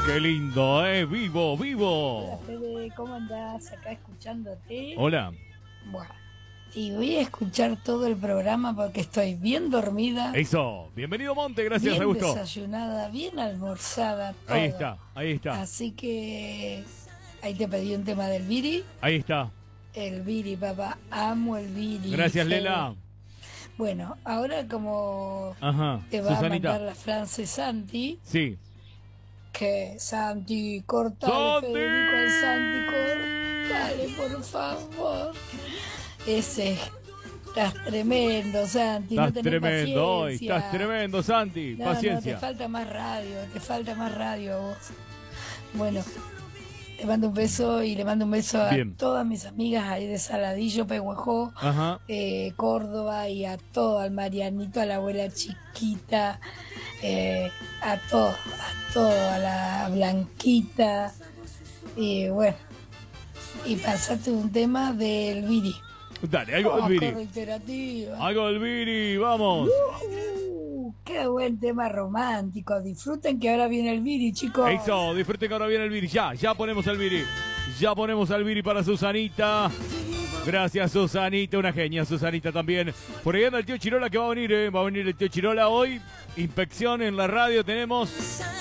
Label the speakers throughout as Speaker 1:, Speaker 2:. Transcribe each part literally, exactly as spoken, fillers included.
Speaker 1: Qué lindo, ¿eh? Vivo, vivo.
Speaker 2: Hola, Fede, ¿cómo andás? Acá escuchándote.
Speaker 1: Hola.
Speaker 2: Bueno, y voy a escuchar todo el programa porque estoy bien dormida.
Speaker 1: Eso. Bienvenido, Monte. Gracias,
Speaker 2: bien
Speaker 1: Augusto.
Speaker 2: desayunada, bien almorzada. Todo.
Speaker 1: Ahí está, ahí está.
Speaker 2: Así que ahí te pedí un tema del Viri.
Speaker 1: Ahí está.
Speaker 2: El Viri, papá. Amo el Viri.
Speaker 1: Gracias,
Speaker 2: Fede.
Speaker 1: Lela.
Speaker 2: Bueno, ahora como
Speaker 1: Ajá.
Speaker 2: te va
Speaker 1: Susanita.
Speaker 2: a mandar la frase Santi,
Speaker 1: Sí.
Speaker 2: que Santi, cortale,
Speaker 1: ¡Santi!
Speaker 2: Federico, al Santi, cortale, por favor. Ese, estás tremendo, Santi,
Speaker 1: Estás
Speaker 2: no tenés
Speaker 1: tremendo hoy.
Speaker 2: paciencia.
Speaker 1: Estás tremendo, Santi.
Speaker 2: No,
Speaker 1: Paciencia.
Speaker 2: no, te falta más radio, te falta más radio a vos. Bueno, te mando un beso y le mando un beso a
Speaker 1: Bien.
Speaker 2: todas mis amigas ahí de Saladillo, Pehuajó,
Speaker 1: Ajá.
Speaker 2: eh, Córdoba, y a todo, al Marianito, a la abuela chiquita, eh, a todo, a todo, a la Blanquita, y bueno, y pasate un tema del Viri.
Speaker 1: Dale, algo
Speaker 2: Oh,
Speaker 1: del
Speaker 2: qué
Speaker 1: Viri.
Speaker 2: reiterativa.
Speaker 1: Algo del Viri, vamos.
Speaker 2: Uh, qué buen tema romántico. Disfruten que ahora viene el Viri, chicos.
Speaker 1: Eso, disfruten que ahora viene el Viri. Ya, ya ponemos al Viri. Ya ponemos al Viri para Susanita. Gracias, Susanita, una genia, Susanita también. Por ahí anda el tío Chirola que va a venir, ¿eh? Va a venir el tío Chirola hoy. Inspección en la radio tenemos.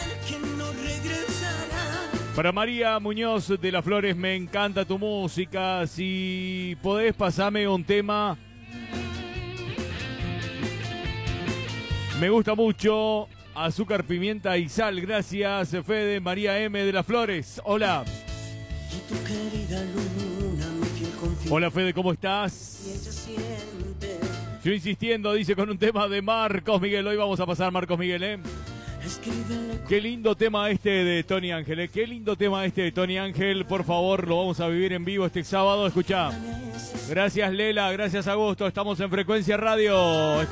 Speaker 1: Para María Muñoz de las Flores, me encanta tu música. Si podés, pasame un tema. Me gusta mucho. Azúcar, pimienta y sal. Gracias, Fede. María M de las Flores. Hola. Hola, Fede, ¿cómo estás? Yo insistiendo, dice, con un tema de Marcos Miguel. Hoy vamos a pasar Marcos Miguel, ¿eh? Qué lindo tema este de Tony Ángel, ¿eh? Qué lindo tema este de Tony Ángel. Por favor, lo vamos a vivir en vivo este sábado. Escuchá. Gracias, Lela. Gracias, Agosto. Estamos en Frecuencia Radio.